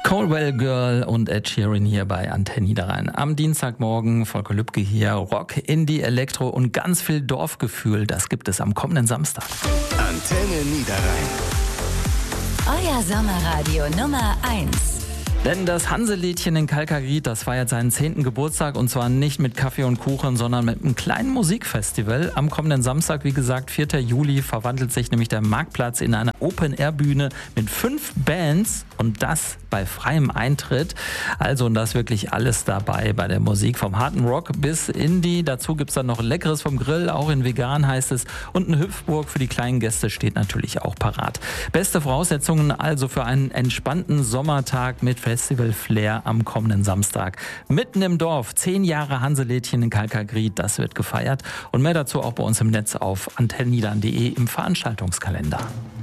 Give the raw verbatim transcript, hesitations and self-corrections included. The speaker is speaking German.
Caldwell Girl und Ed Sheeran hier bei Antenne Niederrhein. Am Dienstagmorgen Volker Lübcke hier. Rock, Indie, Elektro und ganz viel Dorfgefühl. Das gibt es am kommenden Samstag. Antenne Niederrhein. Euer Sommerradio Nummer eins. Denn das Hanselädchen in Kalkagriet, das feiert seinen zehnten Geburtstag und zwar nicht mit Kaffee und Kuchen, sondern mit einem kleinen Musikfestival. Am kommenden Samstag, wie gesagt, vierten Juli, verwandelt sich nämlich der Marktplatz in eine Open-Air-Bühne mit fünf Bands und das bei freiem Eintritt. Also und das wirklich alles dabei bei der Musik, vom harten Rock bis Indie. Dazu gibt es dann noch Leckeres vom Grill, auch in vegan heißt es. Und eine Hüpfburg für die kleinen Gäste steht natürlich auch parat. Beste Voraussetzungen also für einen entspannten Sommertag mit Festival-Flair am kommenden Samstag. Mitten im Dorf, zehn Jahre Hanselädchen in Kalkagriet, das wird gefeiert. Und mehr dazu auch bei uns im Netz auf antenneniedern punkt de im Veranstaltungskalender.